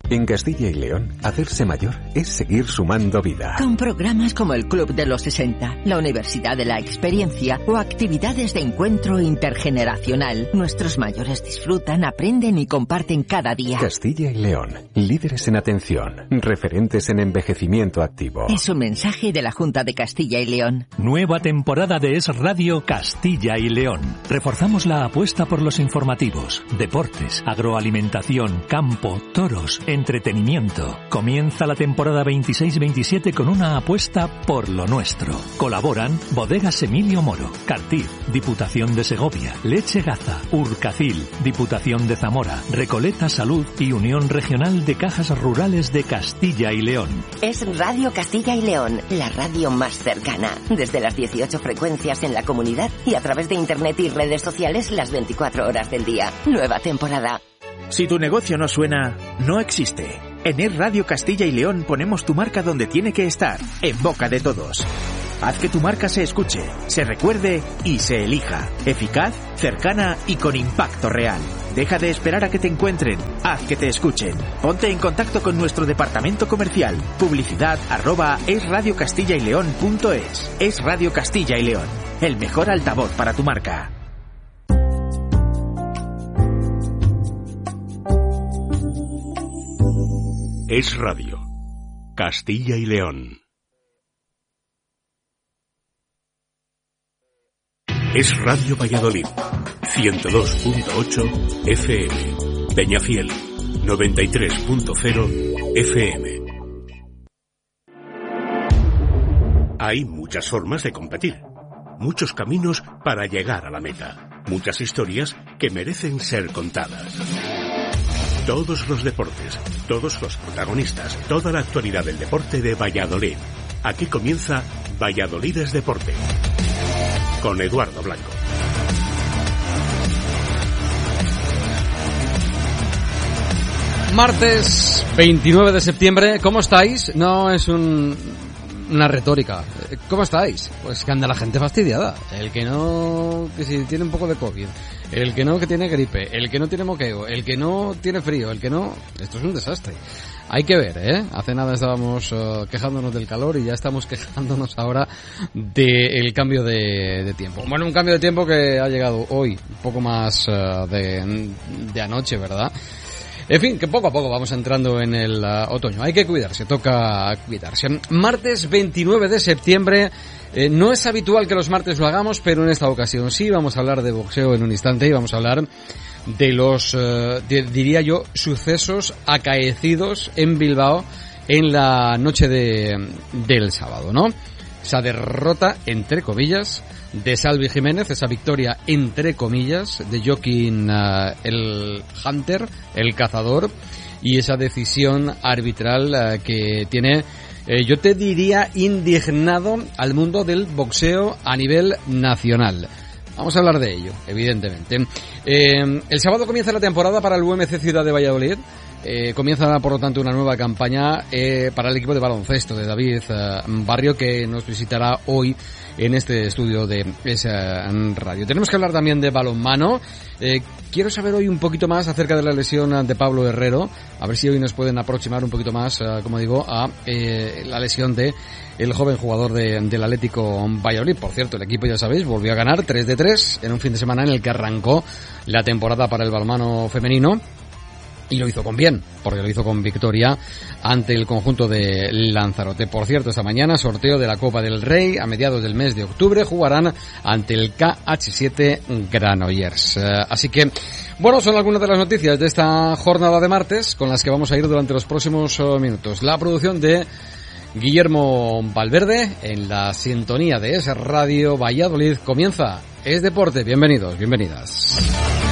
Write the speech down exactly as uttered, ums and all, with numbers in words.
En Castilla y León, hacerse mayor es seguir sumando vida. Con programas como el Club de los sesenta, la Universidad de la Experiencia o actividades de encuentro intergeneracional, nuestros mayores disfrutan, aprenden y comparten cada día. Castilla y León, líderes en atención, referentes en envejecimiento activo. Es un mensaje de la Junta de Castilla y León. Nueva temporada de Es Radio Castilla y León. Reforzamos la apuesta por los informativos, deportes, agroalimentación, campo, toros, entretenimiento. Comienza la temporada veintiséis veintisiete con una apuesta por lo nuestro. Colaboran Bodegas Emilio Moro, Cartiz, Diputación de Segovia, Leche Gaza, Urcacil, Diputación de Zamora, Recoleta Salud y Unión Regional de Cajas Rurales de Castilla y León. Es Radio Castilla y León, la radio más cercana. Desde las dieciocho frecuencias en la comunidad y a través de internet y redes sociales las veinticuatro horas del día. Nueva temporada. Si tu negocio no suena, no existe. En Es Radio Castilla y León ponemos tu marca donde tiene que estar, en boca de todos. Haz que tu marca se escuche, se recuerde y se elija. Eficaz, cercana y con impacto real. Deja de esperar a que te encuentren. Haz que te escuchen. Ponte en contacto con nuestro departamento comercial. Publicidad arroba esradiocastillaileón.es. Es Radio Castilla y León. El mejor altavoz para tu marca. Es Radio Castilla y León. Es Radio Valladolid, ciento dos punto ocho F M. Peñafiel, noventa y tres punto cero F M. Hay muchas formas de competir, muchos caminos para llegar a la meta, muchas historias que merecen ser contadas. Todos los deportes, todos los protagonistas, toda la actualidad del deporte de Valladolid. Aquí comienza Valladolid es Deporte, con Eduardo Blanco. Martes veintinueve de septiembre, ¿cómo estáis? No es un, una retórica. ¿Cómo estáis? Pues que anda la gente fastidiada. El que no, que si tiene un poco de COVID. El que no, que tiene gripe. El que no tiene moqueo. El que no tiene frío. El que no... Esto es un desastre. Hay que ver, ¿eh? Hace nada estábamos uh, quejándonos del calor y ya estamos quejándonos ahora del cambio de, de tiempo. Bueno, un cambio de tiempo que ha llegado hoy, un poco más uh, de, de anoche, ¿verdad? En fin, que poco a poco vamos entrando en el uh, otoño. Hay que cuidarse, toca cuidarse. Martes veintinueve de septiembre. Eh, no es habitual que los martes lo hagamos, pero en esta ocasión sí. Vamos a hablar de boxeo en un instante y vamos a hablar de los, uh, de, diría yo, sucesos acaecidos en Bilbao en la noche de del sábado, ¿no? Esa derrota, entre comillas, de Salvi Jiménez, esa victoria, entre comillas, de Joaquín uh, el Hunter, el cazador, y esa decisión arbitral uh, que tiene, eh, yo te diría, indignado al mundo del boxeo a nivel nacional. Vamos a hablar de ello, evidentemente. Eh, el sábado comienza la temporada para el U M C Ciudad de Valladolid. Eh, comienza, por lo tanto, una nueva campaña eh, para el equipo de baloncesto de David eh, Barrio, que nos visitará hoy en este estudio de esa radio. Tenemos que hablar también de balonmano. Eh, quiero saber hoy un poquito más acerca de la lesión de Pablo Herrero. A ver si hoy nos pueden aproximar un poquito más, eh, como digo, a eh, la lesión de el joven jugador de, del Atlético Valladolid. Por cierto, el equipo, ya sabéis, volvió a ganar tres de tres en un fin de semana en el que arrancó la temporada para el balonmano femenino. Y lo hizo con bien, porque lo hizo con victoria ante el conjunto de Lanzarote. Por cierto, esta mañana, sorteo de la Copa del Rey. A mediados del mes de octubre jugarán ante el K H siete Granollers. Eh, así que, bueno, son algunas de las noticias de esta jornada de martes con las que vamos a ir durante los próximos uh, minutos. La producción de Guillermo Valverde en la sintonía de Es Radio Valladolid comienza Es Deporte. Bienvenidos, bienvenidas.